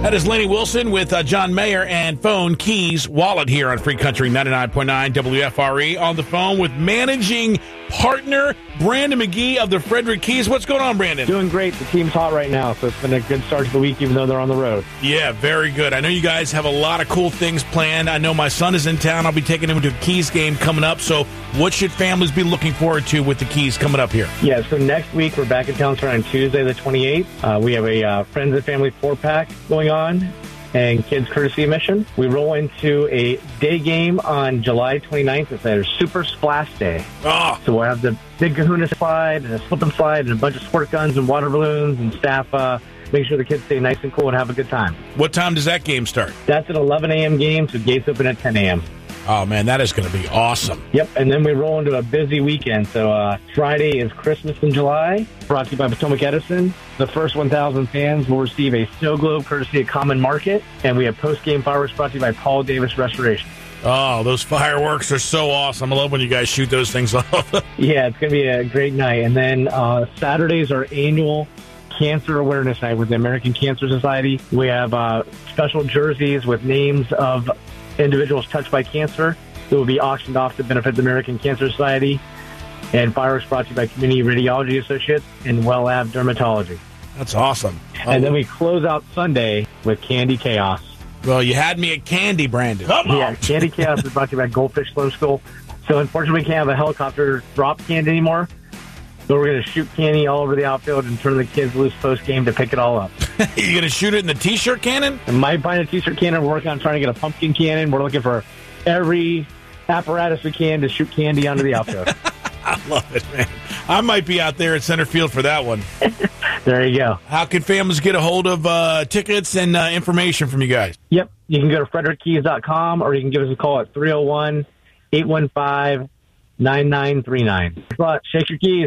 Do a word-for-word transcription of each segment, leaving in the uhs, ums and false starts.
That is Laney Wilson with uh, John Mayer and Phone Keys Wallet here on Free Country ninety-nine point nine W F R E. On the phone with managing partner Brandon McGee of the Frederick Keys. What's going on, Brandon? Doing great. The team's hot right now, so it's been a good start to the week, even though they're on the road. Yeah, very good. I know you guys have a lot of cool things planned. I know my son is in town. I'll be taking him to a Keys game coming up. So what should families be looking forward to with the Keys coming up here? Yeah, so next week we're back in town starting on Tuesday the twenty-eighth. Uh, we have a uh, Friends and Family four-pack going on and Kids Courtesy Mission. We roll into a day game on July twenty-ninth. It's a Super Splash Day. Oh. So we'll have the big kahuna slide and a slip and slide and a bunch of squirt guns and water balloons and staff. Uh, make sure the kids stay nice and cool and have a good time. What time does that game start? That's an eleven a.m. game, so gates open at ten a.m. Oh, man, that is going to be awesome. Yep, and then we roll into a busy weekend. So uh, Friday is Christmas in July, brought to you by Potomac Edison. The first one thousand fans will receive a snow globe courtesy of Common Market, and we have post-game fireworks brought to you by Paul Davis Restoration. Oh, those fireworks are so awesome. I love when you guys shoot those things off. Yeah, it's going to be a great night. And then uh, Saturday's our annual Cancer Awareness Night with the American Cancer Society. We have uh, special jerseys with names of individuals touched by cancer that will be auctioned off to benefit the American Cancer Society, and fireworks brought to you by Community Radiology Associates and Well Lab Dermatology. That's awesome. And then we close out Sunday with Candy Chaos. Well, you had me at candy, Brandon. Come on. Yeah, Candy Chaos is brought to you by Goldfish Swim School. So unfortunately, we can't have a helicopter drop candy anymore. So we're going to shoot candy all over the outfield and turn the kids loose post-game to pick it all up. You going to shoot it in the T-shirt cannon? I might find a T-shirt cannon. We're working on trying to get a pumpkin cannon. We're looking for every apparatus we can to shoot candy onto the outfield. I love it, man. I might be out there at center field for that one. There you go. How can families get a hold of uh, tickets and uh, information from you guys? Yep. You can go to frederick keys dot com or you can give us a call at three oh one, eight one five, nine nine three nine. Thanks a lot. Shake your keys.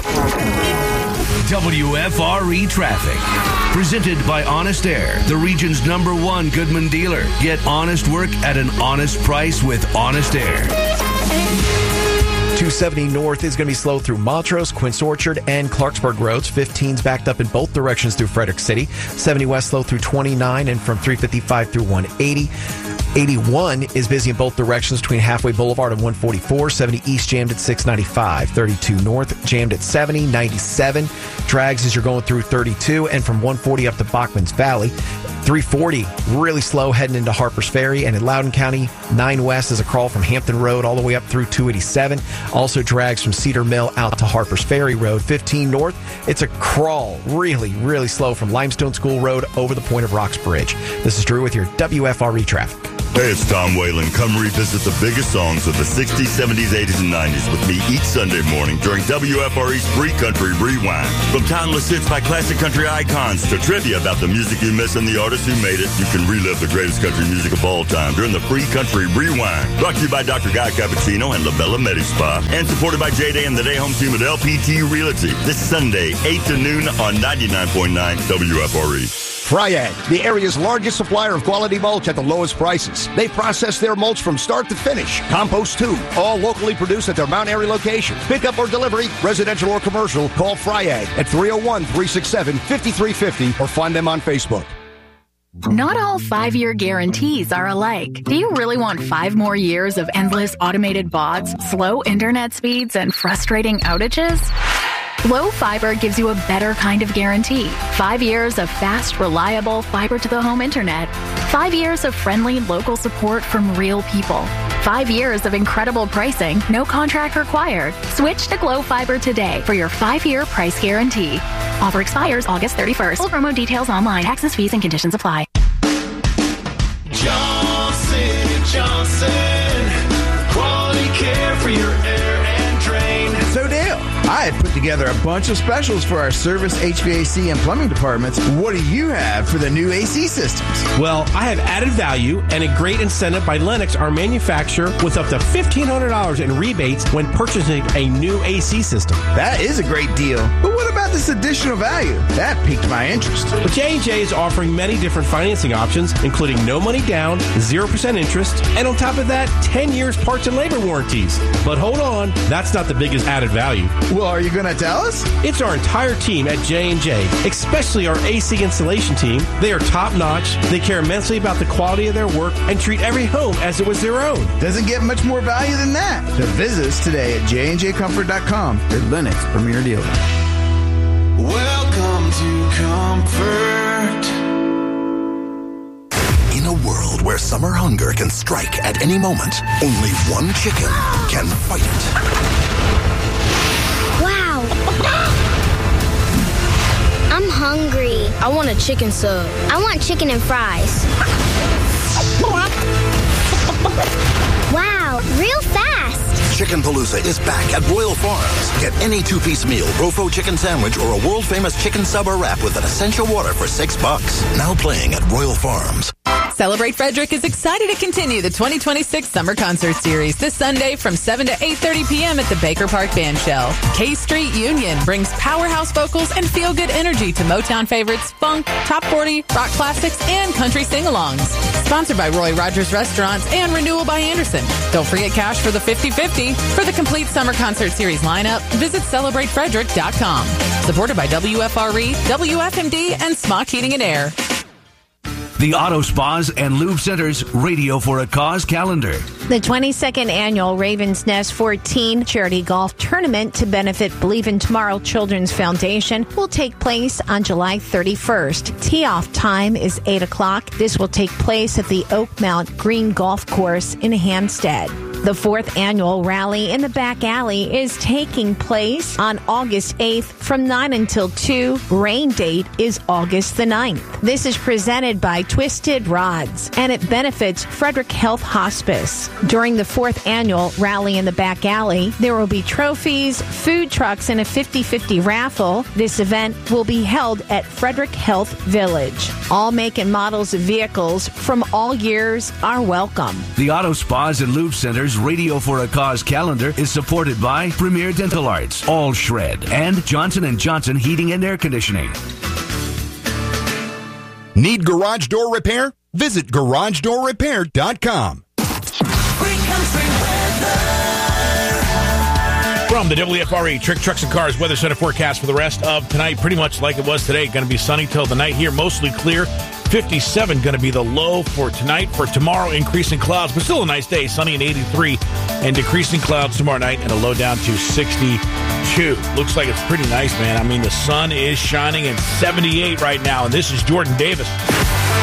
W F R E Traffic. Presented by Honest Air, the region's number one Goodman dealer. Get honest work at an honest price with Honest Air. two seventy north is going to be slow through Montrose, Quince Orchard, and Clarksburg roads. fifteen's backed up in both directions through Frederick City. seventy west slow through twenty-nine and from three fifty-five through one eighty. eighty-one is busy in both directions between Halfway Boulevard and one forty-four. seventy east jammed at six ninety-five. thirty-two north jammed at seventy. ninety-seven drags as you're going through thirty-two and from one forty up to Bachman's Valley. three forty really slow heading into Harpers Ferry, and in Loudoun County, nine west is a crawl from Hampton Road all the way up through two eighty-seven. Also drags from Cedar Mill out to Harpers Ferry Road. fifteen north, it's a crawl, really, really slow from Limestone School Road over the Point of Rocks Bridge. This is Drew with your W F R E traffic. Hey, it's Tom Whalen. Come revisit the biggest songs of the sixties, seventies, eighties, and nineties with me each Sunday morning during W F R E's Free Country Rewind. From timeless hits by classic country icons to trivia about the music you miss and the artists who made it, you can relive the greatest country music of all time during the Free Country Rewind. Brought to you by Doctor Guy Cappuccino and La Bella Medi Spa, and supported by J-Day and the Day Home Team at L P T Realty. This Sunday, eight to noon on ninety-nine point nine W F R E. Fryag, the area's largest supplier of quality mulch at the lowest prices. They process their mulch from start to finish. Compost too, all locally produced at their Mount Airy location. Pickup or delivery, residential or commercial, call Fryag at three oh one, three six seven, five three five oh or find them on Facebook. Not all five-year guarantees are alike. Do you really want five more years of endless automated bots, slow internet speeds, and frustrating outages? Glow Fiber gives you a better kind of guarantee. Five years of fast, reliable fiber-to-the-home internet. Five years of friendly local support from real people. Five years of incredible pricing, no contract required. Switch to Glow Fiber today for your five-year price guarantee. Offer expires August thirty-first. Full promo details online. Taxes, fees, and conditions apply. Johnson and Johnson. Quality care for your air and drain. So Dale, I had put together a bunch of specials for our service, H V A C, and plumbing departments. What do you have for the new A C systems? Well, I have added value and a great incentive by Lennox, our manufacturer, with up to fifteen hundred dollars in rebates when purchasing a new A C system. That is a great deal. But what about this additional value? That piqued my interest. But J and J is offering many different financing options, including no money down, zero percent interest, and on top of that, ten years parts and labor warranties. But hold on, that's not the biggest added value. Well, are you going to tell us? It's our entire team at J and J, especially our A C installation team. They are top-notch. They care immensely about the quality of their work and treat every home as it was their own. Doesn't get much more value than that. So visit us today at j and j comfort dot com, your Lennox premier dealer. Welcome to Comfort. In a world where summer hunger can strike at any moment, only one chicken can fight it. Wow. I'm hungry. I want a chicken sub. I want chicken and fries. Wow, real fast. Chicken Palooza is back at Royal Farms. Get any two-piece meal, Rofo chicken sandwich, or a world-famous chicken sub or wrap with an essential water for six bucks. Now playing at Royal Farms. Celebrate Frederick is excited to continue the twenty twenty-six Summer Concert Series this Sunday from seven to eight thirty p.m. at the Baker Park Bandshell. K Street Union brings powerhouse vocals and feel-good energy to Motown favorites, funk, top forty, rock classics, and country sing-alongs. Sponsored by Roy Rogers Restaurants and Renewal by Anderson. Don't forget cash for the fifty-fifty. For the complete Summer Concert Series lineup, visit celebrate frederick dot com. Supported by W F R E, W F M D, and Smock Heating and Air. The Auto Spas and Lube Center's Radio for a Cause calendar. The twenty-second annual Raven's Nest fourteen Charity Golf Tournament to benefit Believe in Tomorrow Children's Foundation will take place on July thirty-first. Tee-off time is eight o'clock. This will take place at the Oakmount Green Golf Course in Hampstead. The fourth annual rally in the back alley is taking place on August eighth from nine until two. Rain date is August the ninth. This is presented by Twisted Rods, and it benefits Frederick Health Hospice. During the fourth annual rally in the back alley, there will be trophies, food trucks, and a fifty-fifty raffle. This event will be held at Frederick Health Village. All make and models of vehicles from all years are welcome. The Auto Spas and Lube Center's Radio for a Cause calendar is supported by Premier Dental Arts, All Shred, and Johnson and Johnson Heating and Air Conditioning. Need garage door repair? Visit garage door repair dot com. From the W F R E Trick Trucks and Cars Weather Center forecast for the rest of tonight, pretty much like it was today. Going to be sunny till the night here, mostly clear. fifty-seven going to be the low for tonight. For tomorrow, increasing clouds, but still a nice day. Sunny and eighty-three, and decreasing clouds tomorrow night, and a low down to sixty-two. Looks like it's pretty nice, man. I mean, the sun is shining at seventy-eight right now, and this is Jordan Davis.